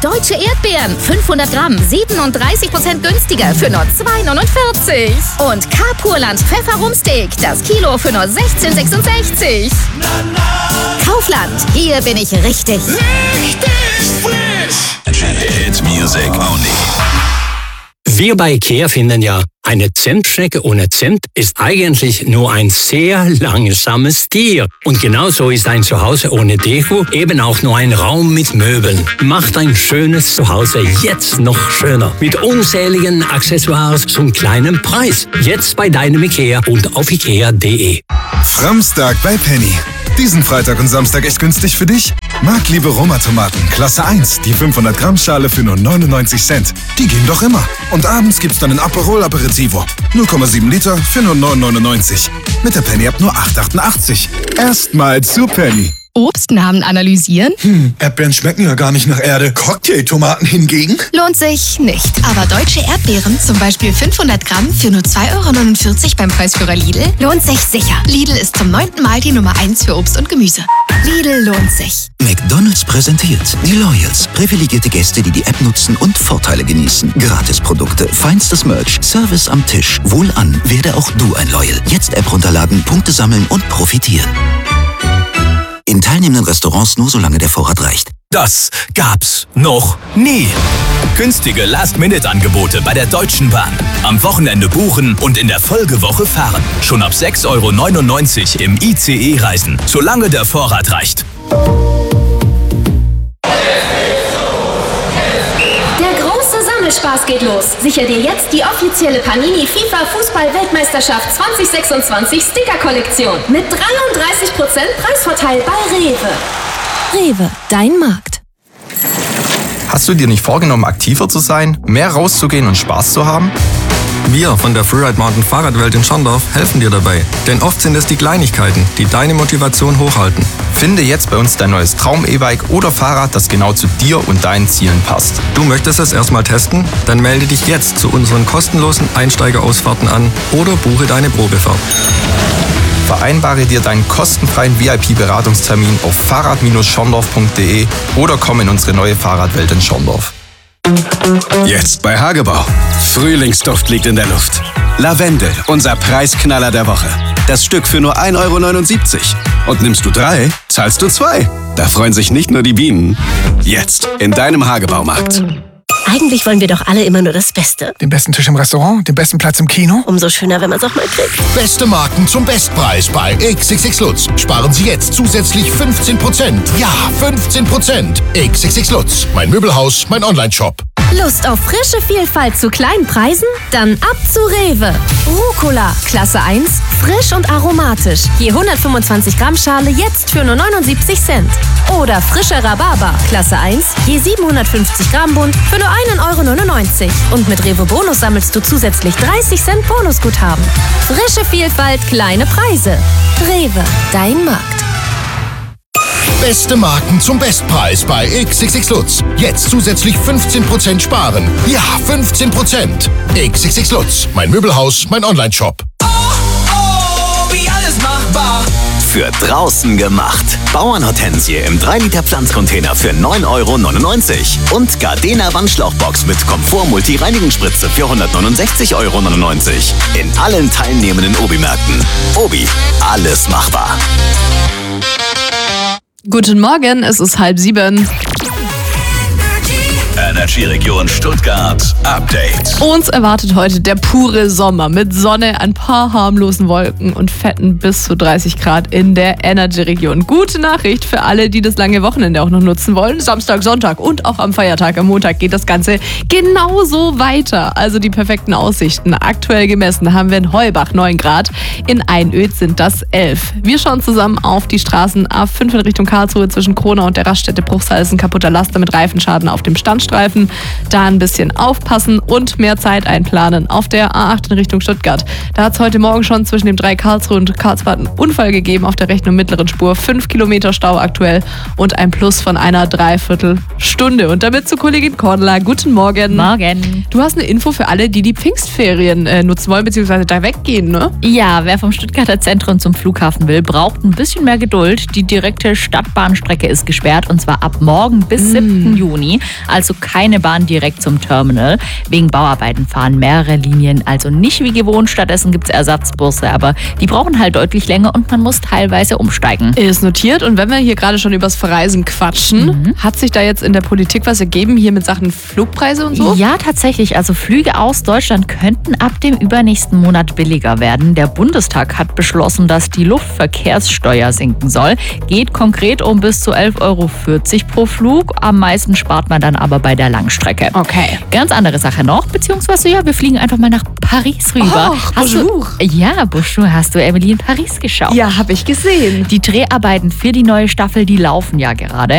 Deutsche Erdbeeren, 500 Gramm, 37% günstiger für nur 2,49. Und Carpurland Pfefferumsteak, das Kilo für nur 16,66. Kaufland, hier bin ich richtig. Hit music only. Wir bei IKEA finden ja, eine Zimtschnecke ohne Zimt ist eigentlich nur ein sehr langsames Tier. Und genauso ist ein Zuhause ohne Deko eben auch nur ein Raum mit Möbeln. Macht ein schönes Zuhause jetzt noch schöner. Mit unzähligen Accessoires zum kleinen Preis. Jetzt bei deinem IKEA und auf ikea.de. Framstag bei Penny. Diesen Freitag und Samstag echt günstig für dich? Marktliebe Roma-Tomaten, Klasse 1, die 500 Gramm Schale für nur 99 Cent. Die gehen doch immer. Und abends gibt's dann ein Aperol Aperitivo. 0,7 Liter für nur 9,99. Mit der Penny ab nur 8,88. Erstmal zu Penny. Obstnamen analysieren? Erdbeeren schmecken ja gar nicht nach Erde. Cocktailtomaten hingegen? Lohnt sich nicht. Aber deutsche Erdbeeren, zum Beispiel 500 Gramm für nur 2,49 € beim Preisführer Lidl, lohnt sich sicher. Lidl ist zum 9. Mal die Nummer 1 für Obst und Gemüse. Lidl lohnt sich. McDonald's präsentiert die Loyals. Privilegierte Gäste, die die App nutzen und Vorteile genießen. Gratisprodukte, feinstes Merch, Service am Tisch. Wohlan, werde auch du ein Loyal. Jetzt App runterladen, Punkte sammeln und profitieren. In teilnehmenden Restaurants nur solange der Vorrat reicht. Das gab's noch nie. Günstige Last-Minute-Angebote bei der Deutschen Bahn. Am Wochenende buchen und in der Folgewoche fahren. Schon ab 6,99 € im ICE reisen, solange der Vorrat reicht. Spaß geht los. Sicher dir jetzt die offizielle Panini FIFA Fußball-Weltmeisterschaft 2026 Sticker-Kollektion mit 33% Preisvorteil bei Rewe. Rewe, dein Markt. Hast du dir nicht vorgenommen, aktiver zu sein, mehr rauszugehen und Spaß zu haben? Wir von der Freeride Mountain Fahrradwelt in Schorndorf helfen dir dabei. Denn oft sind es die Kleinigkeiten, die deine Motivation hochhalten. Finde jetzt bei uns dein neues Traum-E-Bike oder Fahrrad, das genau zu dir und deinen Zielen passt. Du möchtest es erstmal testen? Dann melde dich jetzt zu unseren kostenlosen Einsteigerausfahrten an oder buche deine Probefahrt. Vereinbare dir deinen kostenfreien VIP-Beratungstermin auf fahrrad-schorndorf.de oder komm in unsere neue Fahrradwelt in Schorndorf. Jetzt bei Hagebau. Frühlingsduft liegt in der Luft. Lavendel, unser Preisknaller der Woche. Das Stück für nur 1,79 €. Und nimmst du 3, zahlst du 2. Da freuen sich nicht nur die Bienen. Jetzt in deinem Hagebaumarkt. Eigentlich wollen wir doch alle immer nur das Beste. Den besten Tisch im Restaurant, den besten Platz im Kino. Umso schöner, wenn man es auch mal kriegt. Beste Marken zum Bestpreis bei XXX Lutz. Sparen Sie jetzt zusätzlich 15%. Ja, 15%. XXX Lutz. Mein Möbelhaus, mein Onlineshop. Lust auf frische Vielfalt zu kleinen Preisen? Dann ab zu Rewe. Rucola, Klasse 1, frisch und aromatisch. Je 125 Gramm Schale jetzt für nur 79 Cent. Oder frischer Rhabarber, Klasse 1, je 750 Gramm Bund für nur 1,99 €. Und mit Rewe Bonus sammelst du zusätzlich 30 Cent Bonusguthaben. Frische Vielfalt, kleine Preise. Rewe, dein Markt. Beste Marken zum Bestpreis bei XXX Lutz. Jetzt zusätzlich 15% sparen. Ja, 15%. XXX Lutz. Mein Möbelhaus, mein Onlineshop. Wie alles machbar. Für draußen gemacht. Bauernhortensie im 3-Liter Pflanzcontainer für 9,99 € und Gardena Wandschlauchbox mit Komfort-Multi-Reinigungsspritze für 169,99 € in allen teilnehmenden Obi-Märkten. Obi, alles machbar. Guten Morgen, es ist 6:30. Energy-Region Stuttgart Update. Uns erwartet heute der pure Sommer mit Sonne, ein paar harmlosen Wolken und fetten bis zu 30 Grad in der Energy-Region. Gute Nachricht für alle, die das lange Wochenende auch noch nutzen wollen. Samstag, Sonntag und auch am Feiertag, am Montag geht das Ganze genauso weiter. Also die perfekten Aussichten. Aktuell gemessen haben wir in Heubach 9 Grad, in Einöd sind das 11. Wir schauen zusammen auf die Straßen A5 in Richtung Karlsruhe zwischen Kronau und der Raststätte Bruchsal ist ein kaputter Laster mit Reifenschaden auf dem Standstreifen. Minuten. Da ein bisschen aufpassen und mehr Zeit einplanen. Auf der A8 in Richtung Stuttgart. Da hat es heute Morgen schon zwischen dem 3 Karlsruhe und Karlsbad einen Unfall gegeben auf der rechten und mittleren Spur. 5 Kilometer Stau aktuell und ein Plus von einer Dreiviertelstunde. Und damit zu Kollegin Cordula. Guten Morgen. Morgen. Du hast eine Info für alle, die Pfingstferien nutzen wollen, beziehungsweise da weggehen, ne? Ja, wer vom Stuttgarter Zentrum zum Flughafen will, braucht ein bisschen mehr Geduld. Die direkte Stadtbahnstrecke ist gesperrt und zwar ab morgen bis 7. Juni. Also keine Bahn direkt zum Terminal. Wegen Bauarbeiten fahren mehrere Linien, also nicht wie gewohnt. Stattdessen gibt es Ersatzbusse, aber die brauchen halt deutlich länger und man muss teilweise umsteigen. Ist notiert. Und wenn wir hier gerade schon übers Verreisen quatschen, hat sich da jetzt in der Politik was ergeben, hier mit Sachen Flugpreise und so? Ja, tatsächlich. Also Flüge aus Deutschland könnten ab dem übernächsten Monat billiger werden. Der Bundestag hat beschlossen, dass die Luftverkehrssteuer sinken soll. Geht konkret um bis zu 11,40 Euro pro Flug. Am meisten spart man dann aber bei der Langstrecke. Okay. Ganz andere Sache noch, beziehungsweise ja, wir fliegen einfach mal nach Paris rüber. Bonjour. Bonjour. Hast du Emily in Paris geschaut? Ja, habe ich gesehen. Die Dreharbeiten für die neue Staffel, die laufen ja gerade.